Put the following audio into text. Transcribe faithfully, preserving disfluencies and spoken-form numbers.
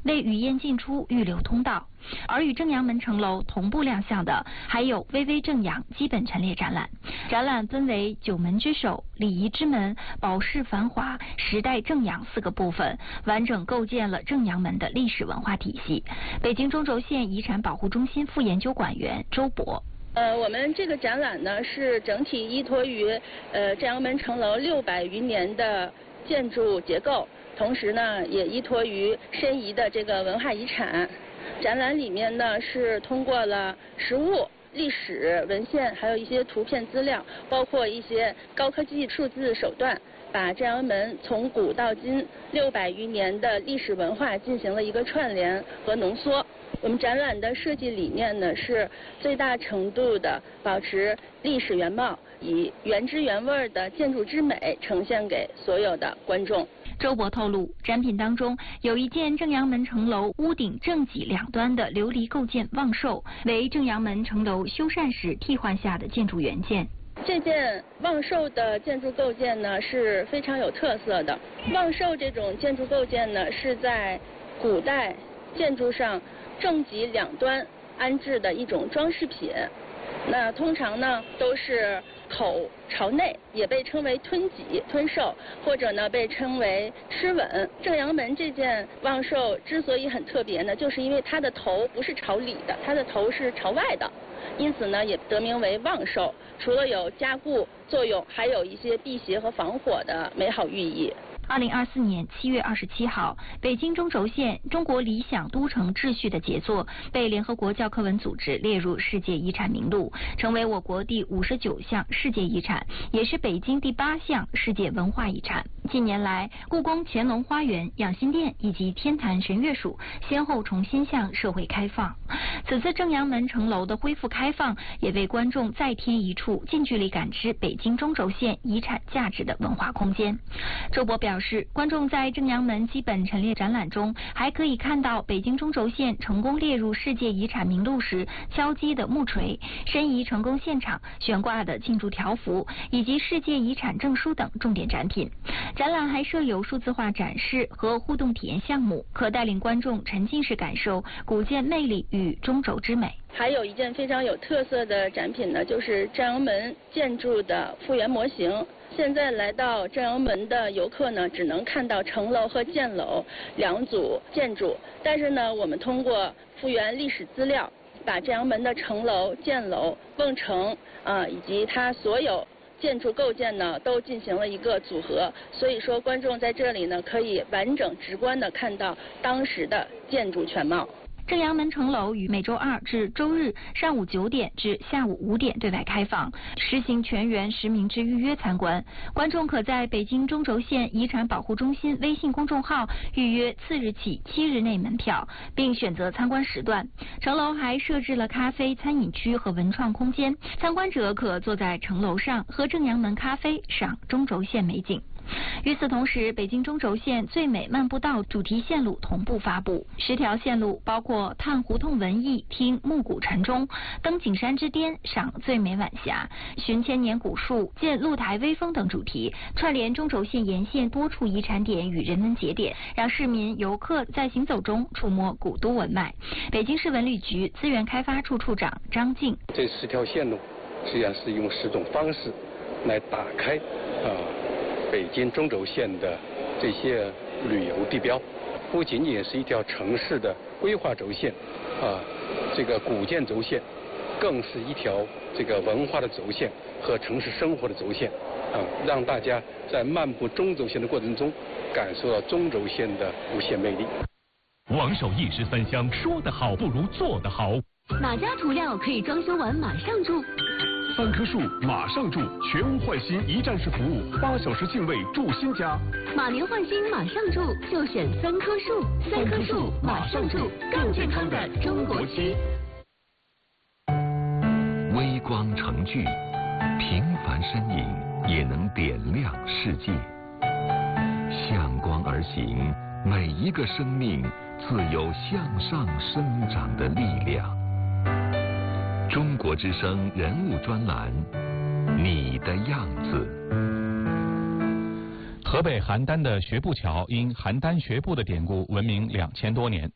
为雨燕进出预留通道。而与正阳门城楼同步亮相的，还有巍巍正阳基本陈列展览。展览分为九门之首、礼仪之门、宝饰繁华、时代正阳四个部分，完整构建了正阳门的历史文化体系。北京中轴线遗产保护中心副研究馆员周博。 呃，我们这个展览呢是整体依托于呃正阳门城楼六百余年的建筑结构，同时呢也依托于申遗的这个文化遗产。展览里面呢是通过了实物、历史文献，还有一些图片资料，包括一些高科技数字手段，把正阳门从古到今六百余年的历史文化进行了一个串联和浓缩。我们展览的设计理念呢是最大程度的保持历史原貌，以原汁原味的建筑之美呈现给所有的观众。 周博透露，展品当中有一件正阳门城楼屋顶正脊两端的琉璃构件望寿，为正阳门城楼修缮时替换下的建筑原件。 这件望寿的建筑构件呢是非常有特色的。望寿这种建筑构件呢是在古代建筑上正脊两端安置的一种装饰品。那通常呢都是口朝内，也被称为吞脊、吞寿，或者呢被称为吃吻。正阳门这件望寿之所以很特别呢，就是因为它的头不是朝里的，它的头是朝外的，因此呢也得名为望寿。除了有加固作用，还有一些辟邪和防火的美好寓意。 二零二四年七月二十七号，北京中轴线中国理想都城秩序的杰作被联合国教科文组织列入世界遗产名录，成为我国第五十九项世界遗产，也是北京第八项世界文化遗产。近年来，故宫乾隆花园、养心殿以及天坛神乐署先后重新向社会开放。此次正阳门城楼的恢复开放，也为观众再添一处近距离感知北京中轴线遗产价值的文化空间。周博表示，观众在正阳门基本陈列展览中，还可以看到北京中轴线成功列入世界遗产名录时敲击的木锤、申遗成功现场悬挂的庆祝条幅，以及世界遗产证书等重点展品。展览还设有数字化展示和互动体验项目，可带领观众沉浸式感受古建魅力与中轴之美。 还有一件非常有特色的展品呢，就是正阳门建筑的复原模型。现在来到正阳门的游客呢，只能看到城楼和箭楼两组建筑，但是呢，我们通过复原历史资料，把正阳门的城楼、箭楼、瓮城啊、呃、以及它所有建筑构件呢，都进行了一个组合，所以说观众在这里呢，可以完整直观的看到当时的建筑全貌。 正阳门城楼于每周二至周日上午九点至下午五点对外开放，实行全员实名制预约参观。观众可在北京中轴线遗产保护中心微信公众号预约次日起七日内门票，并选择参观时段。城楼还设置了咖啡、餐饮区和文创空间，参观者可坐在城楼上喝正阳门咖啡，赏中轴线美景。与此同时，北京中轴线最美漫步道主题线路同步发布，十条线路包括探胡同文艺、听暮鼓晨钟、登景山之巅、赏最美晚霞、寻千年古树、见露台微风等主题，串联中轴线沿线多处遗产点与人文节点，让市民游客在行走中触摸古都文脉。北京市文旅局资源开发处处长张静： 这十条线路实际上是用十种方式来打开啊。呃北京中轴线的这些旅游地标，不仅仅是一条城市的规划轴线，啊，这个古建轴线，更是一条这个文化的轴线和城市生活的轴线，啊，让大家在漫步中轴线的过程中，感受到中轴线的无限魅力。 王守一石三香，说得好不如做得好。 哪家涂料可以装修完马上住？ 三棵树马上住，全屋换新一站式服务，八小时净位住新家。 马年换新马上住，就选三棵树。三棵树马上住，更健康的中国区。 微光成炬，平凡身影也能点亮世界。向光而行，每一个生命自有向上生长的力量。中国之声人物专栏，你的样子。 河北邯郸的学步桥因邯郸学步的典故闻名两千多年。